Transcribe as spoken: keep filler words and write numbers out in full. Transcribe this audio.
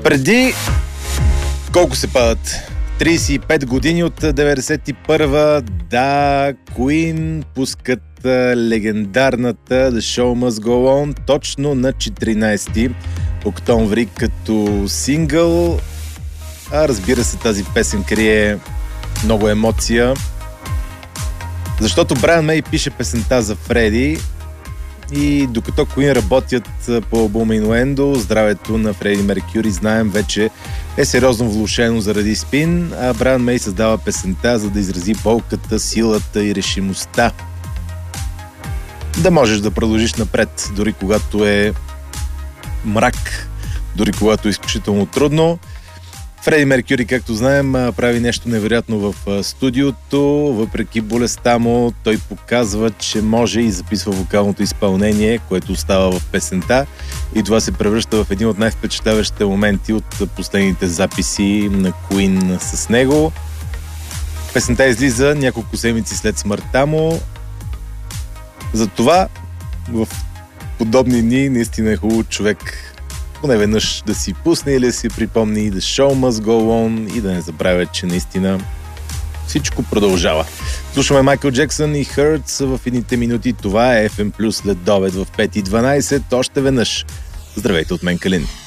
Преди колко се падат? трийсет и пет години от деветдесет и първа, да, Queen пускат легендарната The Show Must Go On точно на четиринайсети октомври като сингъл. А разбира се, тази песен крие много емоция, защото Брайан Мей пише песента за Фреди и докато Queen работят по албума Innuendo, здравето на Фреди Меркюри, знаем, вече е сериозно влошено заради спин, а Брайан Мей създава песента, за да изрази болката, силата и решимостта да можеш да продължиш напред, дори когато е мрак, дори когато е изключително трудно. Фреди Меркюри, както знаем, прави нещо невероятно в студиото. Въпреки болестта му, той показва, че може и записва вокалното изпълнение, което остава в песента. И това се превръща в един от най-впечатляващите моменти от последните записи на Queen с него. Песента излиза няколко седмици след смъртта му. Затова в подобни дни наистина е хубаво човек поне веднъж да си пусне или да си припомни The Show Must Go On и да не забравя, че наистина всичко продължава. Слушаме Майкъл Джексън и Hurts в едните минути. Това е еф ем Плюс след обед в пет и дванайсет. Още веднъж. Здравейте от мен, Калин.